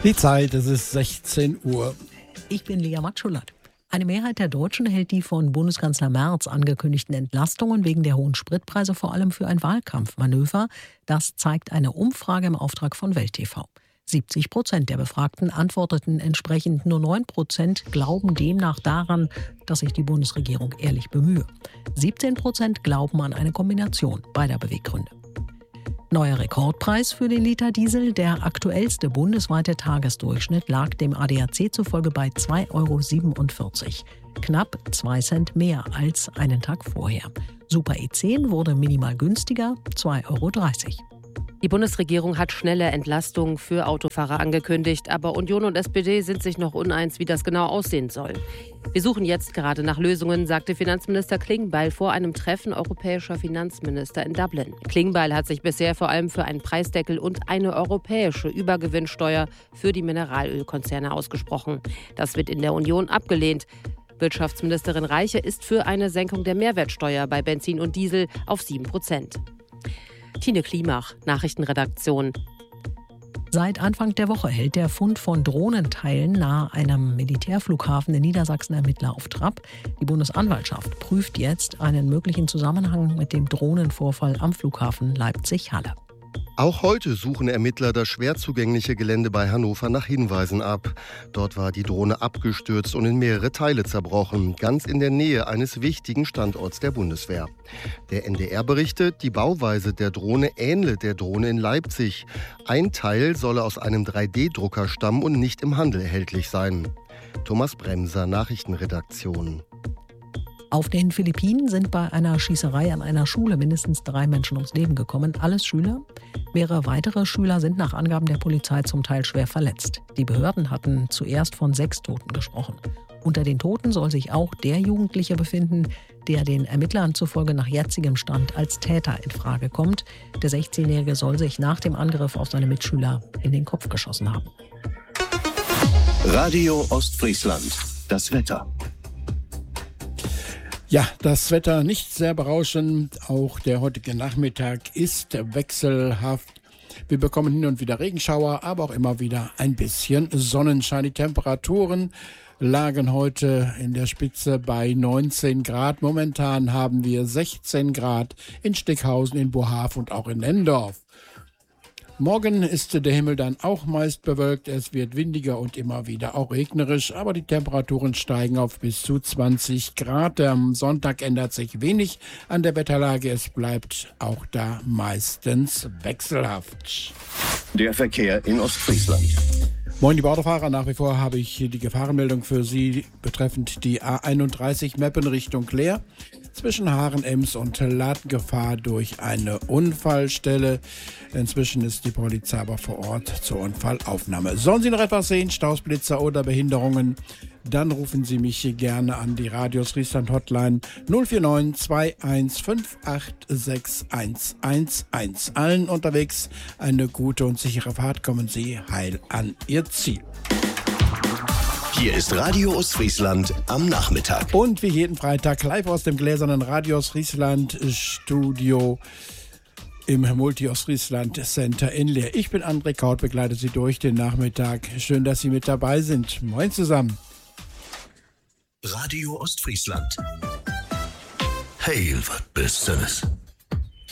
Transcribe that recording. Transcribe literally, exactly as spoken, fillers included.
Die Zeit, es ist sechzehn Uhr. Ich bin Lea Matschulat. Eine Mehrheit der Deutschen hält die von Bundeskanzler Merz angekündigten Entlastungen wegen der hohen Spritpreise vor allem für ein Wahlkampfmanöver. Das zeigt eine Umfrage im Auftrag von Welt T V. siebzig Prozent der Befragten antworteten entsprechend, nur neun Prozent glauben demnach daran, dass sich die Bundesregierung ehrlich bemühe. siebzehn Prozent glauben an eine Kombination beider Beweggründe. Neuer Rekordpreis für den Liter Diesel. Der aktuellste bundesweite Tagesdurchschnitt lag dem A D A C zufolge bei zwei Euro siebenundvierzig. Knapp zwei Cent mehr als einen Tag vorher. Super E zehn wurde minimal günstiger, zwei Euro dreißig. Die Bundesregierung hat schnelle Entlastungen für Autofahrer angekündigt, aber Union und S P D sind sich noch uneins, wie das genau aussehen soll. Wir suchen jetzt gerade nach Lösungen, sagte Finanzminister Klingbeil vor einem Treffen europäischer Finanzminister in Dublin. Klingbeil hat sich bisher vor allem für einen Preisdeckel und eine europäische Übergewinnsteuer für die Mineralölkonzerne ausgesprochen. Das wird in der Union abgelehnt. Wirtschaftsministerin Reiche ist für eine Senkung der Mehrwertsteuer bei Benzin und Diesel auf sieben Prozent. Tine Klimach, Nachrichtenredaktion. Seit Anfang der Woche hält der Fund von Drohnenteilen nahe einem Militärflughafen in Niedersachsen Ermittler auf Trab. Die Bundesanwaltschaft prüft jetzt einen möglichen Zusammenhang mit dem Drohnenvorfall am Flughafen Leipzig-Halle. Auch heute suchen Ermittler das schwer zugängliche Gelände bei Hannover nach Hinweisen ab. Dort war die Drohne abgestürzt und in mehrere Teile zerbrochen, ganz in der Nähe eines wichtigen Standorts der Bundeswehr. Der N D R berichtet, die Bauweise der Drohne ähnle der Drohne in Leipzig. Ein Teil solle aus einem drei D Drucker stammen und nicht im Handel erhältlich sein. Thomas Bremser, Nachrichtenredaktion. Auf den Philippinen sind bei einer Schießerei an einer Schule mindestens drei Menschen ums Leben gekommen. Alles Schüler. Mehrere weitere Schüler sind nach Angaben der Polizei zum Teil schwer verletzt. Die Behörden hatten zuerst von sechs Toten gesprochen. Unter den Toten soll sich auch der Jugendliche befinden, der den Ermittlern zufolge nach jetzigem Stand als Täter in Frage kommt. Der sechzehnjährige soll sich nach dem Angriff auf seine Mitschüler in den Kopf geschossen haben. Radio Ostfriesland. Das Wetter. Ja, das Wetter nicht sehr berauschend. Auch der heutige Nachmittag ist wechselhaft. Wir bekommen hin und wieder Regenschauer, aber auch immer wieder ein bisschen Sonnenschein. Die Temperaturen lagen heute in der Spitze bei neunzehn Grad. Momentan haben wir sechzehn Grad in Stickhausen, in Bohav und auch in Lendorf. Morgen ist der Himmel dann auch meist bewölkt. Es wird windiger und immer wieder auch regnerisch, aber die Temperaturen steigen auf bis zu zwanzig Grad. Am Sonntag ändert sich wenig an der Wetterlage. Es bleibt auch da meistens wechselhaft. Der Verkehr in Ostfriesland. Moin, liebe Autofahrer, nach wie vor habe ich die Gefahrenmeldung für Sie betreffend die A einunddreißig Meppen Richtung Leer. Zwischen Haaren-Ems und Ladengefahr durch eine Unfallstelle. Inzwischen ist die Polizei aber vor Ort zur Unfallaufnahme. Sollen Sie noch etwas sehen, Stausblitzer oder Behinderungen, dann rufen Sie mich gerne an die Radio Friesland Hotline null vier neun zwei eins fünf acht sechs eins eins eins. Allen unterwegs eine gute und sichere Fahrt. Kommen Sie heil an Ihr Ziel. Hier ist Radio Ostfriesland am Nachmittag. Und wie jeden Freitag live aus dem gläsernen Radio Ostfriesland Studio im Multi-Ostfriesland Center in Leer. Ich bin André Kaut, begleite Sie durch den Nachmittag. Schön, dass Sie mit dabei sind. Moin zusammen. Radio Ostfriesland. Hey, was bist du?